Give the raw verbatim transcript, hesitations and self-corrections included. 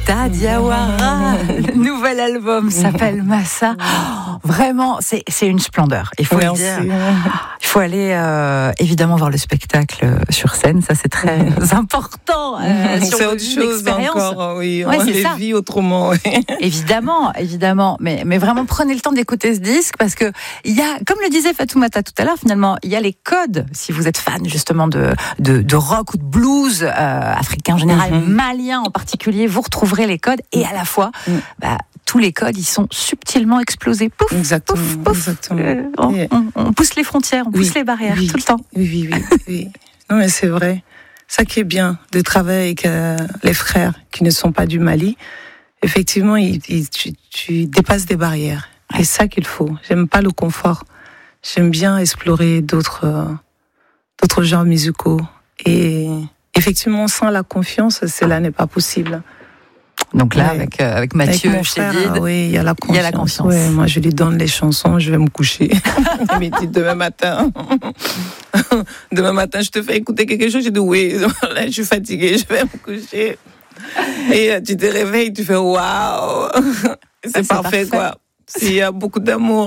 Rita Diawara, le nouvel album s'appelle Massa. Oh, vraiment, c'est, c'est une splendeur. Il faut Merci. le dire. Il faut aller euh, évidemment voir le spectacle sur scène. Ça, c'est très important. Euh, sur c'est autre chose encore. Oui, ouais, on c'est les ça. vit autrement. Évidemment, évidemment. Mais, mais vraiment, prenez le temps d'écouter ce disque parce que il y a, comme le disait Fatoumata tout à l'heure, finalement, il y a les codes. Si vous êtes fan justement de de, de rock ou de blues euh, africain en général, mm-hmm. malien en particulier, vous retrouverez les codes et à la fois, mm. bah, tous les codes, ils sont subtilement explosés. Pouf, exactement, pouf, pouf. Exactement. Euh, on, on, on pousse les frontières, on oui, pousse les barrières oui, tout le temps. Oui, oui, oui. oui. Non, mais c'est vrai. Ça qui est bien de travailler avec euh, les frères qui ne sont pas du Mali. Effectivement, il, il, tu, tu dépasses des barrières. Ouais. C'est ça qu'il faut. J'aime pas le confort. J'aime bien explorer d'autres, euh, d'autres genres musicaux. Et effectivement, sans la confiance, cela n'est pas possible. Donc là, ouais. avec, euh, avec Mathieu avec frère, Chédid, oui, il y a la confiance. Il y a la confiance. Ouais, moi, je lui donne les chansons, je vais me coucher. Il me dit demain matin. Demain matin, je te fais écouter quelque chose. J'ai dit oui, là, je suis fatiguée, je vais me coucher. Et tu te réveilles, tu fais waouh. C'est, c'est parfait, parfait, quoi. S'il y a beaucoup d'amour.